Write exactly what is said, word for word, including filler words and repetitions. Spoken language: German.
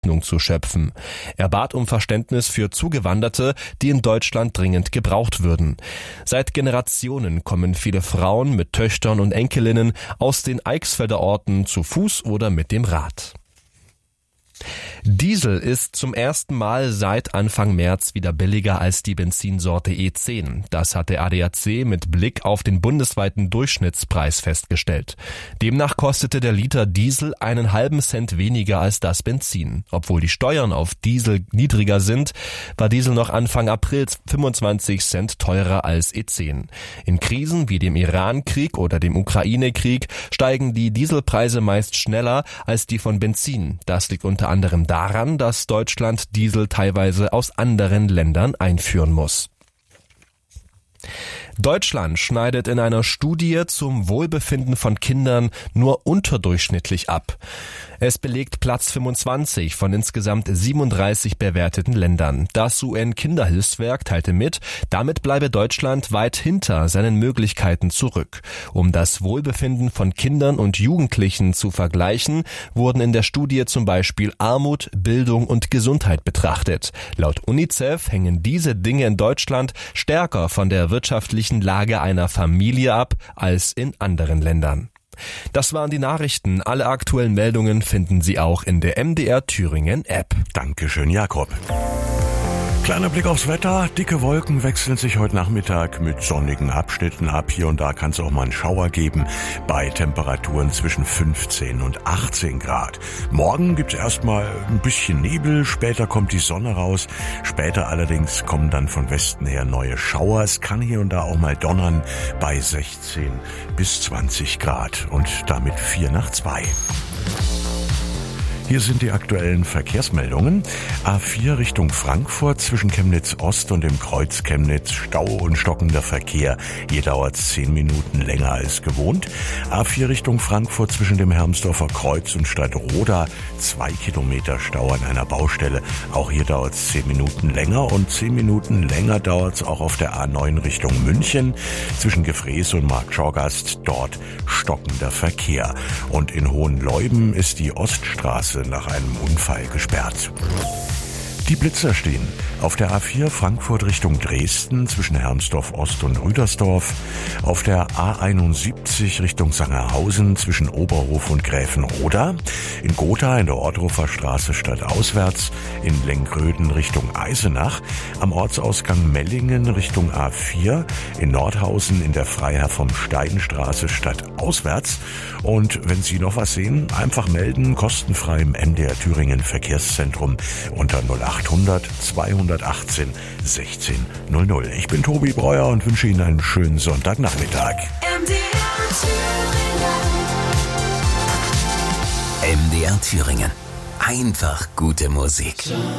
Hoffnung zu schöpfen. Er bat um Verständnis für Zugewanderte, die in Deutschland dringend gebraucht würden. Seit Generationen kommen viele Frauen mit Töchtern und Enkelinnen aus den Eichsfelder Orten zu Fuß oder mit dem Rad. Diesel ist zum ersten Mal seit Anfang März wieder billiger als die Benzinsorte E zehn. Das hat der A D A C mit Blick auf den bundesweiten Durchschnittspreis festgestellt. Demnach kostete der Liter Diesel einen halben Cent weniger als das Benzin. Obwohl die Steuern auf Diesel niedriger sind, war Diesel noch Anfang April fünfundzwanzig Cent teurer als E zehn. In Krisen wie dem Iran-Krieg oder dem Ukraine-Krieg steigen die Dieselpreise meist schneller als die von Benzin. Das liegt unter anderem daran, dass Deutschland Diesel teilweise aus anderen Ländern einführen muss. Deutschland schneidet in einer Studie zum Wohlbefinden von Kindern nur unterdurchschnittlich ab. Es belegt Platz fünfundzwanzig von insgesamt siebenunddreißig bewerteten Ländern. Das U N-Kinderhilfswerk teilte mit, damit bleibe Deutschland weit hinter seinen Möglichkeiten zurück. Um das Wohlbefinden von Kindern und Jugendlichen zu vergleichen, wurden in der Studie zum Beispiel Armut, Bildung und Gesundheit betrachtet. Laut UNICEF hängen diese Dinge in Deutschland stärker von der wirtschaftlichen Lage einer Familie ab als in anderen Ländern. Das waren die Nachrichten. Alle aktuellen Meldungen finden Sie auch in der M D R Thüringen App. Dankeschön, Jakob. Kleiner Blick aufs Wetter. Dicke Wolken wechseln sich heute Nachmittag mit sonnigen Abschnitten ab. Hier und da kann es auch mal einen Schauer geben bei Temperaturen zwischen fünfzehn und achtzehn Grad. Morgen gibt's erstmal ein bisschen Nebel, später kommt die Sonne raus. Später allerdings kommen dann von Westen her neue Schauer. Es kann hier und da auch mal donnern bei sechzehn bis zwanzig Grad und damit vier nach zwei. Hier sind die aktuellen Verkehrsmeldungen. A vier Richtung Frankfurt zwischen Chemnitz Ost und dem Kreuz Chemnitz. Stau und stockender Verkehr. Hier dauert es zehn Minuten länger als gewohnt. A vier Richtung Frankfurt zwischen dem Hermsdorfer Kreuz und Stadtroda. Zwei Kilometer Stau an einer Baustelle. Auch hier dauert es zehn Minuten länger. Und zehn Minuten länger dauert es auch auf der A neun Richtung München. Zwischen Gefrees und Marktschorgast. Dort stockender Verkehr. Und in Hohenleuben ist die Oststraße nach einem Unfall gesperrt. Die Blitzer stehen auf der A vier Frankfurt Richtung Dresden zwischen Hermsdorf Ost und Rüdersdorf, auf der A einundsiebzig Richtung Sangerhausen zwischen Oberhof und Gräfenroda, in Gotha in der Ordrufer Straße stadtauswärts, in Lengröden Richtung Eisenach, am Ortsausgang Mellingen Richtung A vier, in Nordhausen in der Freiherr vom Steidenstraße stadtauswärts. Und wenn Sie noch was sehen, einfach melden, kostenfrei im M D R Thüringen Verkehrszentrum unter null achthundert zweihundertachtzehn sechzehn null null. Ich bin Tobi Breuer und wünsche Ihnen einen schönen Sonntagnachmittag. M D R Thüringen. M D R Thüringen. Einfach gute Musik.